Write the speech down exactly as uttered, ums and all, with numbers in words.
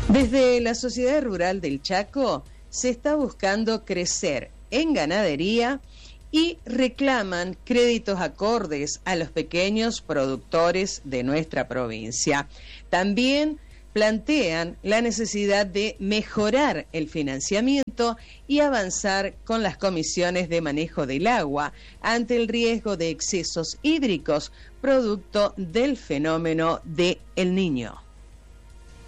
Desde la Sociedad Rural del Chaco se está buscando crecer en ganadería y reclaman créditos acordes a los pequeños productores de nuestra provincia. También plantean la necesidad de mejorar el financiamiento y avanzar con las comisiones de manejo del agua ante el riesgo de excesos hídricos producto del fenómeno de El Niño.